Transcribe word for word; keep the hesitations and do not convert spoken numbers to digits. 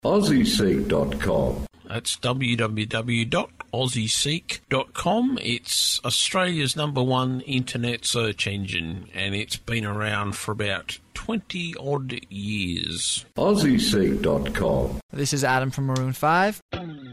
aussie seek dot com. That's w w w dot aussie seek dot com. It's Australia's number one internet search engine, and it's been around for about twenty odd years. aussie seek dot com. This is Adam from Maroon five.